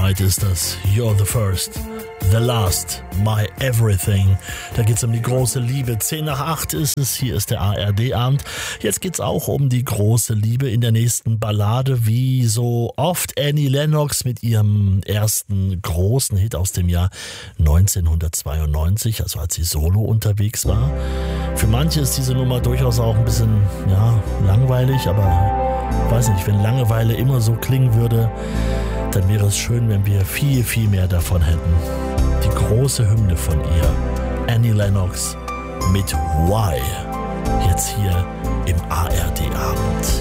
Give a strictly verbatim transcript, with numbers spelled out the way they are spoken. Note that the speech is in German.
Right ist das. You're the first, the last, my everything. Da geht's um die große Liebe. Zehn nach acht ist es. Hier ist der A R D-Abend. Jetzt geht's auch um die große Liebe in der nächsten Ballade. Wie so oft Annie Lennox mit ihrem ersten großen Hit aus dem Jahr neunzehnhundertzweiundneunzig, also als sie solo unterwegs war. Für manche ist diese Nummer durchaus auch ein bisschen, ja, langweilig, aber weiß nicht, wenn Langeweile immer so klingen würde, dann wäre es schön, wenn wir viel, viel mehr davon hätten. Die große Hymne von ihr, Annie Lennox mit Why, jetzt hier im A R D-Abend.